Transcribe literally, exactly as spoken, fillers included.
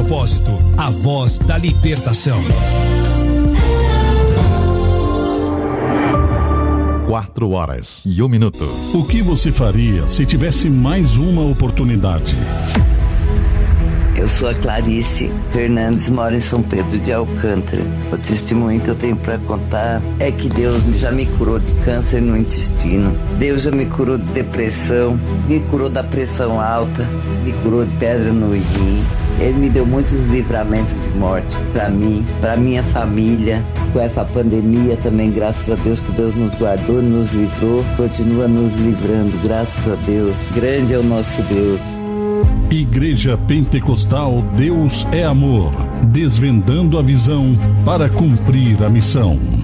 Propósito, a voz da libertação. Quatro horas e um minuto. O que você faria se tivesse mais uma oportunidade? Eu sou a Clarice Fernandes, moro em São Pedro de Alcântara. O testemunho que eu tenho para contar é que Deus já me curou de câncer no intestino. Deus já me curou de depressão, me curou da pressão alta, me curou de pedra no rim. Ele me deu muitos livramentos de morte para mim, para minha família. Com essa pandemia também, graças a Deus que Deus nos guardou, nos livrou, continua nos livrando, graças a Deus. Grande é o nosso Deus. Igreja Pentecostal Deus é Amor, desvendando a visão para cumprir a missão.